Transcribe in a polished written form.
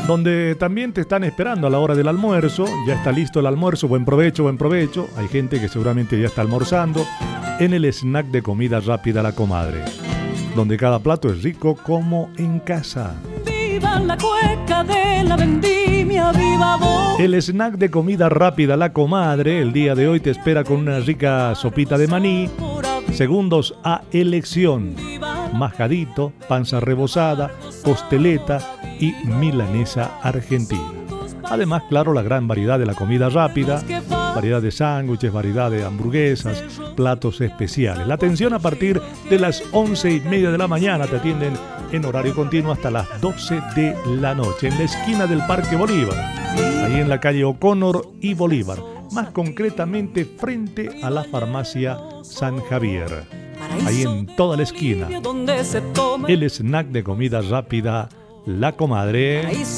donde también te están esperando a la hora del almuerzo. Ya está listo el almuerzo, buen provecho, buen provecho. Hay gente que seguramente ya está almorzando en el snack de comida rápida La Comadre, donde cada plato es rico como en casa. Viva la cueca de la vendimia, viva vos. El snack de comida rápida La Comadre el día de hoy te espera con una rica sopita de maní, segundos a elección, majadito, panza rebozada, costeleta y milanesa argentina. Además, claro, la gran variedad de la comida rápida, variedad de sándwiches, variedad de hamburguesas, platos especiales. La atención a partir de las 11:30 de la mañana, te atienden en horario continuo hasta las 12 de la noche, en la esquina del Parque Bolívar, ahí en la calle O'Connor y Bolívar, más concretamente frente a la farmacia San Javier. Ahí en toda la esquina, el snack de comida rápida La Comadre.